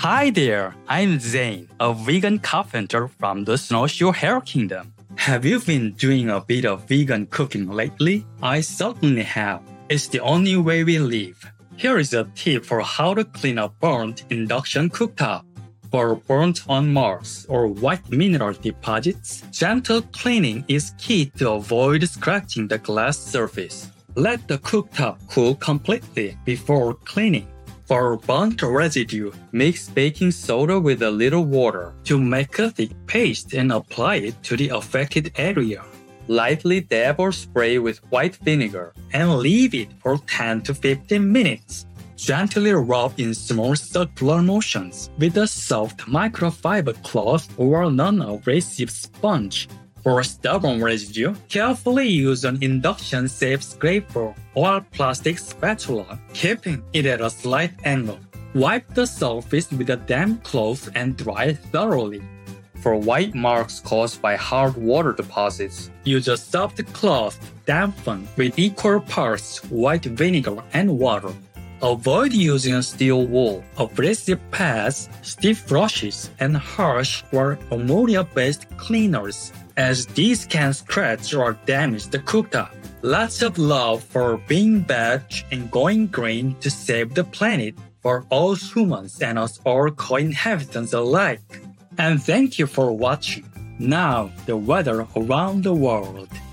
Hi there, I'm Zane, a vegan carpenter from the Snowshoe Hare Kingdom. Have you been doing a bit of vegan cooking lately? I certainly have. It's the only way we live. Here is a tip for how to clean a burnt induction cooktop. For burnt on marks or white mineral deposits, gentle cleaning is key to avoid scratching the glass surface. Let the cooktop cool completely before cleaning. For burnt residue, mix baking soda with a little water to make a thick paste and apply it to the affected area. Lightly dab or spray with white vinegar and leave it for 10 to 15 minutes. Gently rub in small circular motions with a soft microfiber cloth or non-abrasive sponge. For stubborn residue, carefully use an induction-safe scraper or plastic spatula, keeping it at a slight angle. Wipe the surface with a damp cloth and dry thoroughly. For white marks caused by hard water deposits, use a soft cloth dampened with equal parts white vinegar and water. Avoid using steel wool, abrasive pads, stiff brushes, and harsh or ammonia-based cleaners, as these can scratch or damage the cooktop. Lots of love for being bad and going green to save the planet for all humans and us all co-inhabitants alike. And thank you for watching. Now, the weather around the world.